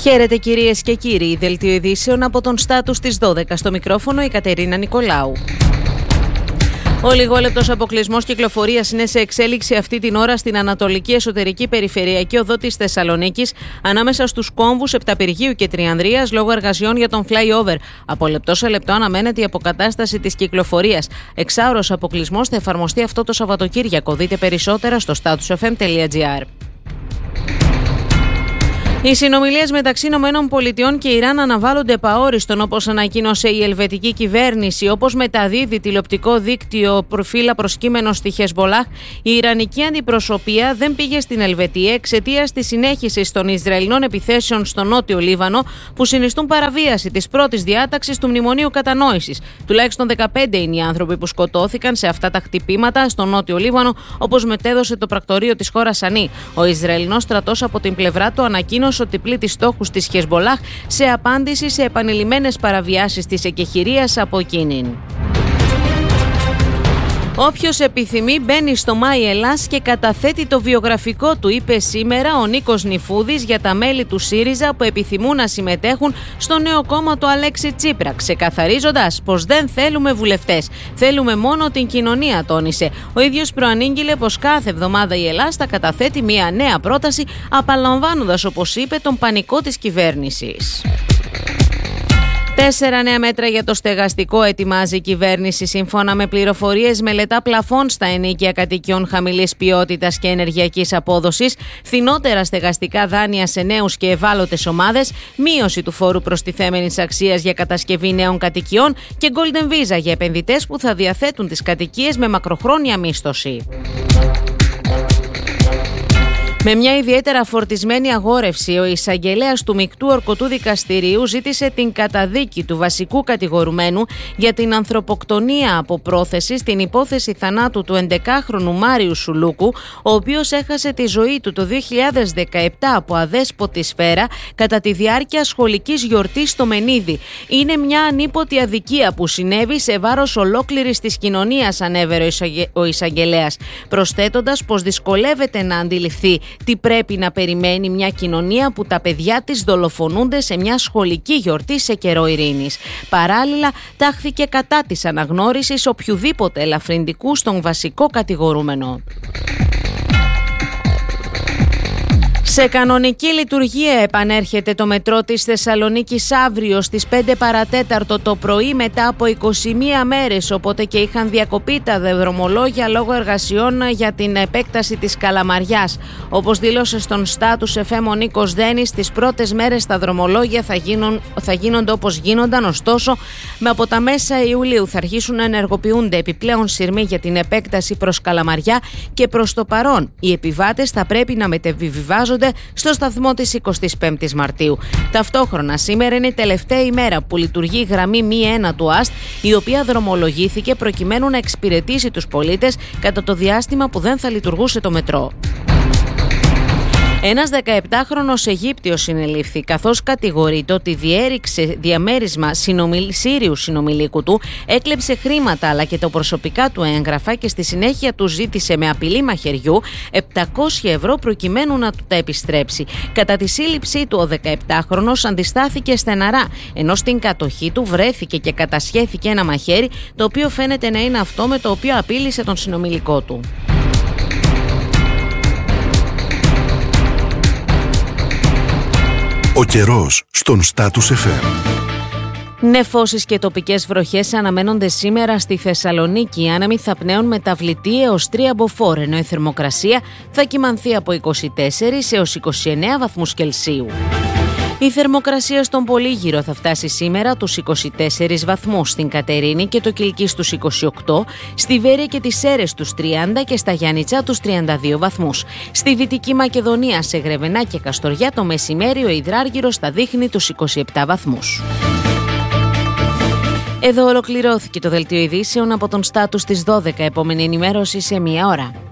Χαίρετε κυρίες και κύριοι, δελτίο ειδήσεων από τον Στάτους της 12, στο μικρόφωνο η Κατερίνα Νικολάου. Ο λιγόλεπτος αποκλεισμός κυκλοφορίας είναι σε εξέλιξη αυτή την ώρα στην Ανατολική Εσωτερική Περιφερειακή Οδό της Θεσσαλονίκης, ανάμεσα στους κόμβους Επταπηργίου και Τριανδρίας, λόγω εργασιών για τον flyover. Από λεπτό σε λεπτό αναμένεται η αποκατάσταση της κυκλοφορίας. Εξάωρος αποκλεισμός θα εφαρμοστεί αυτό το Σαββατοκύριακο. Δείτε περισσότερα στο statusfm.gr. Οι συνομιλίες μεταξύ ΗΠΑ και Ιράν αναβάλλονται επαόριστον, όπως ανακοίνωσε η ελβετική κυβέρνηση. Όπως μεταδίδει τηλεοπτικό δίκτυο φύλλα προσκύμενο στη Χεσμολάχ, η Ιρανική αντιπροσωπεία δεν πήγε στην Ελβετία εξαιτίας της συνέχισης των Ισραηλινών επιθέσεων στο νότιο Λίβανο, που συνιστούν παραβίαση της πρώτης διάταξης του Μνημονίου Κατανόησης. Τουλάχιστον 15 είναι οι άνθρωποι που σκοτώθηκαν σε αυτά τα χτυπήματα στο νότιο Λίβανο, όπως μετέδωσε το πρακτορείο της χώρας Σανί. Ο Ισραηλινός στρατός από την πλευρά του ανακοίνωσε ότι πλήττει στόχους της Χεσμολάχ σε απάντηση σε επανειλημμένες παραβιάσεις της εκεχηρίας από εκείνην. Όποιος επιθυμεί μπαίνει στο My Ελλάς και καταθέτει το βιογραφικό του, είπε σήμερα ο Νίκος Νιφούδης για τα μέλη του ΣΥΡΙΖΑ που επιθυμούν να συμμετέχουν στο νέο κόμμα του Αλέξη Τσίπρα, ξεκαθαρίζοντας πως δεν θέλουμε βουλευτές, θέλουμε μόνο την κοινωνία, τόνισε. Ο ίδιος προανήγγειλε πως κάθε εβδομάδα η Ελλάς θα καταθέτει μια νέα πρόταση, απαλαμβάνοντας, όπως είπε, τον πανικό της κυβέρνησης. 4 νέα μέτρα για το στεγαστικό ετοιμάζει η κυβέρνηση. Σύμφωνα με πληροφορίες, μελετά πλαφών στα ενοίκια κατοικιών χαμηλής ποιότητας και ενεργειακής απόδοσης, φθηνότερα στεγαστικά δάνεια σε νέους και ευάλωτες ομάδες, μείωση του φόρου προστιθέμενης αξίας για κατασκευή νέων κατοικιών και Golden Visa για επενδυτές που θα διαθέτουν τις κατοικίες με μακροχρόνια μίσθωση. Με μια ιδιαίτερα φορτισμένη αγόρευση, ο εισαγγελέας του Μεικτού Ορκωτού Δικαστηρίου ζήτησε την καταδίκη του βασικού κατηγορουμένου για την ανθρωποκτονία από πρόθεση στην υπόθεση θανάτου του 11χρονου Μάριου Σουλούκου, ο οποίος έχασε τη ζωή του το 2017 από αδέσποτη σφαίρα κατά τη διάρκεια σχολικής γιορτής στο Μενίδη. Είναι μια ανίποτη αδικία που συνέβη σε βάρος ολόκληρης της κοινωνίας, ανέβερε ο εισαγγελέας, προσθέτοντας πως δυσκολεύεται να αντιληφθεί τι πρέπει να περιμένει μια κοινωνία που τα παιδιά της δολοφονούνται σε μια σχολική γιορτή σε καιρό ειρήνης. Παράλληλα, τάχθηκε κατά της αναγνώρισης οποιουδήποτε ελαφρυντικού στον βασικό κατηγορούμενο. Σε κανονική λειτουργία επανέρχεται το μετρό της Θεσσαλονίκης αύριο στις 5 παρατέταρτο το πρωί, μετά από 21 μέρες, οπότε και είχαν διακοπεί τα δρομολόγια λόγω εργασιών για την επέκταση της Καλαμαριάς. Όπως δήλωσε στον Status FM ο Νίκος Δένης, τις πρώτες μέρες τα δρομολόγια θα γίνονται όπως γίνονταν, ωστόσο από τα μέσα Ιουλίου θα αρχίσουν να ενεργοποιούνται επιπλέον σειρμοί για την επέκταση προς Καλαμαριά και προς το παρόν οι επιβάτες θα πρέπει να μετεβιβάζονται στο σταθμό της 25ης Μαρτίου. Ταυτόχρονα, σήμερα είναι η τελευταία ημέρα που λειτουργεί η γραμμή μη 1 του ΑΣΤ, η οποία δρομολογήθηκε προκειμένου να εξυπηρετήσει τους πολίτες κατά το διάστημα που δεν θα λειτουργούσε το μετρό. Ένας 17χρονος Αιγύπτιος συνελήφθη, καθώς κατηγορείται ότι διέριξε διαμέρισμα Σύριου συνομιλίκου του, έκλεψε χρήματα αλλά και τα προσωπικά του έγγραφα και στη συνέχεια του ζήτησε με απειλή μαχαιριού 700 ευρώ προκειμένου να του τα επιστρέψει. Κατά τη σύλληψή του, ο 17χρονος αντιστάθηκε στεναρά, ενώ στην κατοχή του βρέθηκε και κατασχέθηκε ένα μαχαίρι, το οποίο φαίνεται να είναι αυτό με το οποίο απείλησε τον συνομιλικό του. Ο καιρός στον Status FM. Νεφώσεις και τοπικές βροχές αναμένονται σήμερα στη Θεσσαλονίκη. Οι άνεμοι θα πνέουν μεταβλητή έως 3 μποφόρ, ενώ η θερμοκρασία θα κυμανθεί από 24 έως 29 βαθμούς Κελσίου. Η θερμοκρασία στον Πολύγυρο θα φτάσει σήμερα τους 24 βαθμούς, στην Κατερίνη και το Κιλκί στους 28, στη Βέρεια και τις Σέρρες τους 30 και στα Γιάννητσά τους 32 βαθμούς. Στη Δυτική Μακεδονία, σε Γρεβενά και Καστοριά, το μεσημέρι ο Ιδράργυρος θα δείχνει τους 27 βαθμούς. Εδώ ολοκληρώθηκε το δελτίο ειδήσεων από τον Status της 12. Επόμενη ενημέρωση σε 1 ώρα.